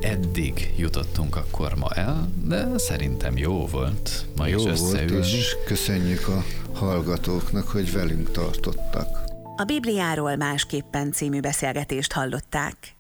eddig jutottunk akkor ma el, de szerintem jó volt ma jó is összeülni. Volt, és köszönjük a hallgatóknak, hogy velünk tartottak. A Bibliáról másképpen című beszélgetést hallották.